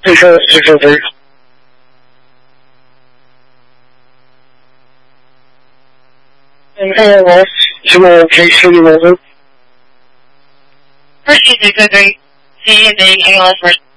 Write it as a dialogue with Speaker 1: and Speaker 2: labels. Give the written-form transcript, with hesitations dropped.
Speaker 1: 603. And Ross, City Road.
Speaker 2: First, 603. See you, the ALS first.